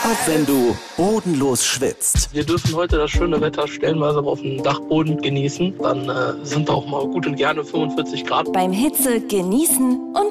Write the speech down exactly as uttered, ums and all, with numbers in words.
Auch wenn du bodenlos schwitzt. Wir dürfen heute das schöne Wetter stellenweise auf dem Dachboden genießen. Dann äh, sind auch mal gut und gerne fünfundvierzig Grad. Beim Hitze genießen und